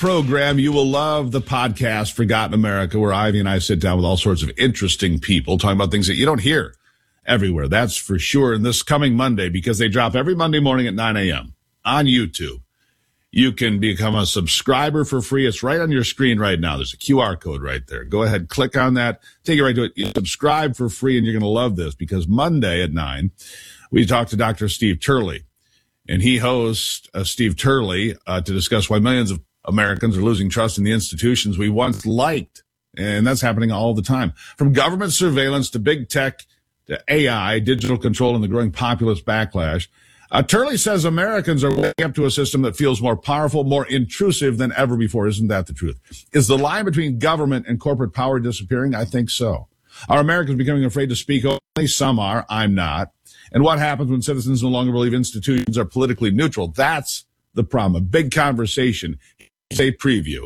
program, you will love the podcast Forgotten America, where Ivy and I sit down with all sorts of interesting people talking about things that you don't hear everywhere. That's for sure. And this coming Monday, because they drop every Monday morning at 9 a.m. on YouTube, you can become a subscriber for free. It's right on your screen right now. There's a QR code right there. Go ahead, click on that, take you right to it. You subscribe for free, and you're going to love this, because Monday at 9, we talk to Dr. Steve Turley, and he hosts Steve Turley to discuss why millions of Americans are losing trust in the institutions we once liked. And that's happening all the time. From government surveillance to big tech to AI, digital control, and the growing populist backlash. Turley says Americans are waking up to a system that feels more powerful, more intrusive than ever before. Isn't that the truth? Is the line between government and corporate power disappearing? I think so. Are Americans becoming afraid to speak openly? Some are. I'm not. And what happens when citizens no longer believe institutions are politically neutral? That's the problem. A big conversation. It's a preview.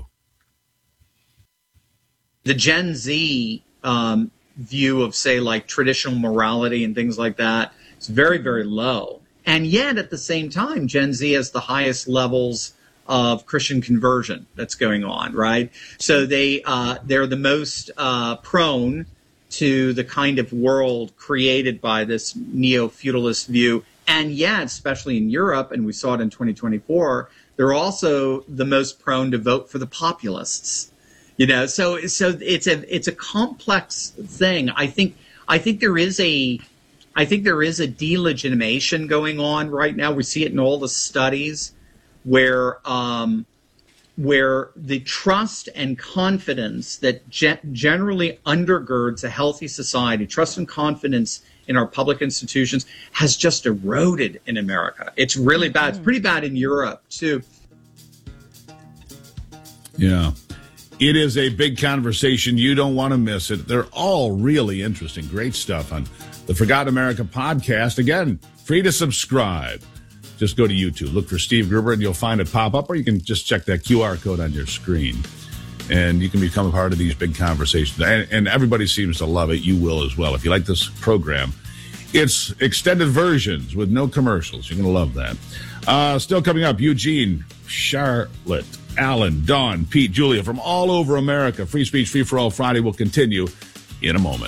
The Gen Z view of, say, like traditional morality and things like that is very, very low. And yet, at the same time, Gen Z has the highest levels of Christian conversion that's going on, right? So they're the most prone to the kind of world created by this neo-feudalist view. And yet, especially in Europe, and we saw it in 2024, they're also the most prone to vote for the populists. You know, so it's a complex thing. I think there is a delegitimation going on right now. We see it in all the studies where the trust and confidence that generally undergirds a healthy society, trust and confidence in our public institutions, has just eroded in America. It's really bad. It's pretty bad in Europe, too. Yeah. It is a big conversation. You don't want to miss it. They're all really interesting. Great stuff on the Forgotten America podcast. Again, free to subscribe. Just go to YouTube. Look for Steve Gruber, and you'll find it pop up, or you can just check that QR code on your screen. And you can become a part of these big conversations. And everybody seems to love it. You will as well. If you like this program, it's extended versions with no commercials. You're going to love that. Still coming up, Eugene, Charlotte, Alan, Dawn, Pete, Julia from all over America. Free Speech, Free for All Friday will continue in a moment.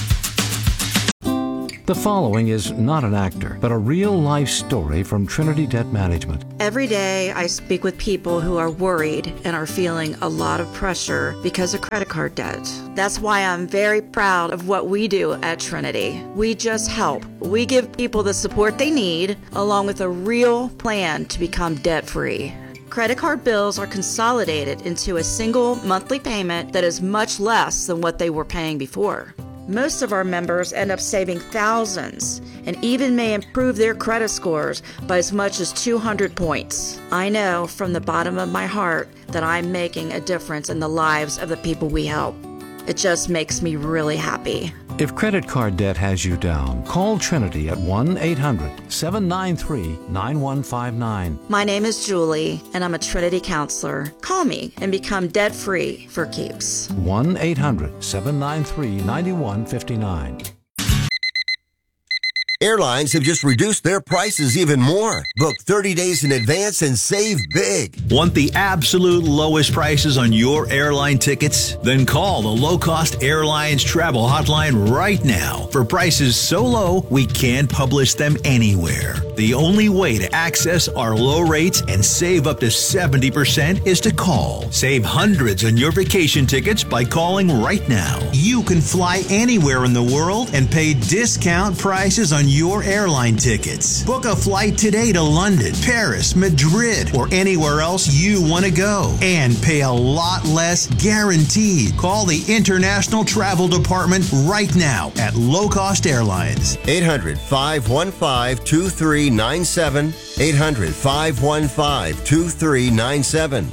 The following is not an actor, but a real-life story from Trinity Debt Management. Every day, I speak with people who are worried and are feeling a lot of pressure because of credit card debt. That's why I'm very proud of what we do at Trinity. We just help. We give people the support they need, along with a real plan to become debt-free. Credit card bills are consolidated into a single monthly payment that is much less than what they were paying before. Most of our members end up saving thousands and even may improve their credit scores by as much as 200 points. I know from the bottom of my heart that I'm making a difference in the lives of the people we help. It just makes me really happy. If credit card debt has you down, call Trinity at 1-800-793-9159. My name is Julie, and I'm a Trinity counselor. Call me and become debt-free for keeps. 1-800-793-9159. Airlines have just reduced their prices even more. Book 30 days in advance and save big. Want the absolute lowest prices on your airline tickets? Then call the Low Cost Airlines Travel Hotline right now for prices so low we can't publish them anywhere. The only way to access our low rates and save up to 70% is to call. Save hundreds on your vacation tickets by calling right now. You can fly anywhere in the world and pay discount prices on your airline tickets. Book a flight today to London, Paris, Madrid, or anywhere else you want to go and pay a lot less guaranteed. Call the International Travel Department right now at Low Cost Airlines. 800-515-2397. 800-515-2397.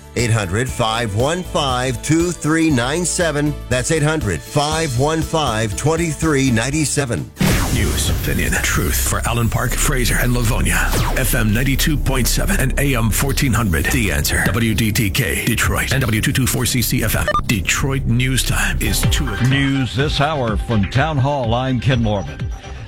800-515-2397. That's 800-515-2397. News, opinion, truth for Allen Park, Fraser, and Livonia. FM 92.7 and AM 1400. The Answer. WDTK, Detroit. And W224CC FM. Detroit News Time is 2 o'clock. News this hour from Town Hall. I'm Ken Mormon.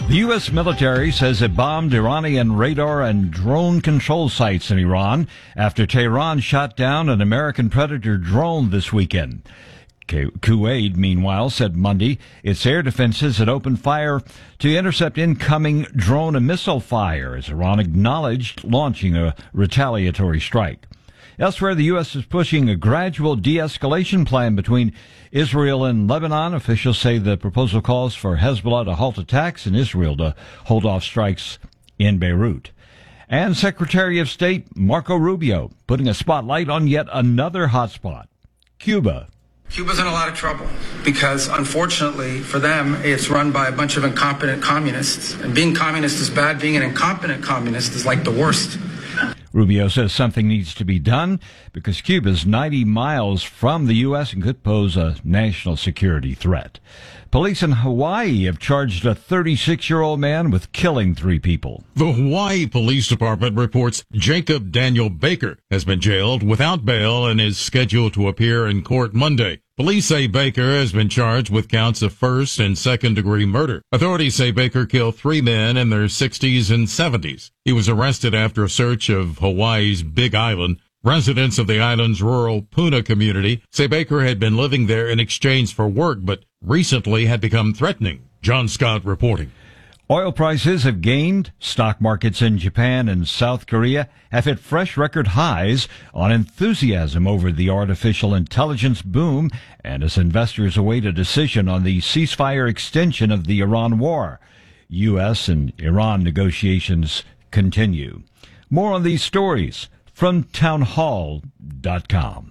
The U.S. military says it bombed Iranian radar and drone control sites in Iran after Tehran shot down an American Predator drone this weekend. Kuwait, meanwhile, said Monday its air defenses had opened fire to intercept incoming drone and missile fire as Iran acknowledged launching a retaliatory strike. Elsewhere, the U.S. is pushing a gradual de-escalation plan between Israel and Lebanon. Officials say the proposal calls for Hezbollah to halt attacks and Israel to hold off strikes in Beirut. And Secretary of State Marco Rubio putting a spotlight on yet another hotspot, Cuba. Cuba's in a lot of trouble because, unfortunately for them, it's run by a bunch of incompetent communists. And being communist is bad. Being an incompetent communist is like the worst. Rubio says something needs to be done because Cuba's 90 miles from the U.S. and could pose a national security threat. Police in Hawaii have charged a 36-year-old man with killing 3 people. The Hawaii Police Department reports Jacob Daniel Baker has been jailed without bail and is scheduled to appear in court Monday. Police say Baker has been charged with counts of first and second degree murder. Authorities say Baker killed 3 men in their 60s and 70s. He was arrested after a search of Hawaii's Big Island. Residents of the island's rural Puna community say Baker had been living there in exchange for work, but recently had become threatening. John Scott reporting. Oil prices have gained. Stock markets in Japan and South Korea have hit fresh record highs on enthusiasm over the artificial intelligence boom and as investors await a decision on the ceasefire extension of the Iran war. U.S. and Iran negotiations continue. More on these stories from townhall.com.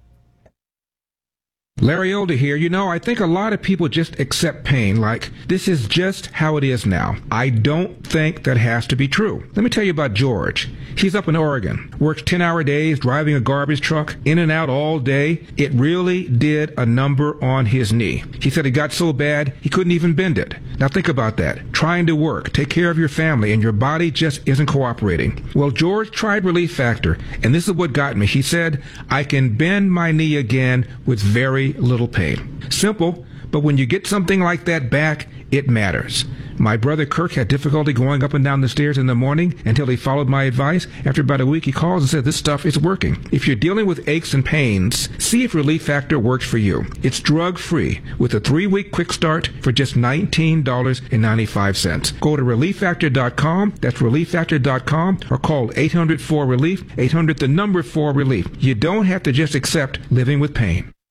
Larry Older here. You know, I think a lot of people just accept pain like this is just how it is now. I don't think that has to be true. Let me tell you about George. He's up in Oregon, works 10-hour days, driving a garbage truck, in and out all day. It really did a number on his knee. He said it got so bad he couldn't even bend it. Now think about that. Trying to work, take care of your family, and your body just isn't cooperating. Well, George tried Relief Factor, and this is what got me. He said, I can bend my knee again with very little pain. Simple, but when you get something like that back, it matters. My brother Kirk had difficulty going up and down the stairs in the morning until he followed my advice. After about a week, he calls and said, this stuff is working. If you're dealing with aches and pains, see if Relief Factor works for you. It's drug-free with a 3-week quick start for just $19.95. Go to ReliefFactor.com. That's ReliefFactor.com or call 800-4-RELIEF, 800 the number 4-RELIEF. You don't have to just accept living with pain.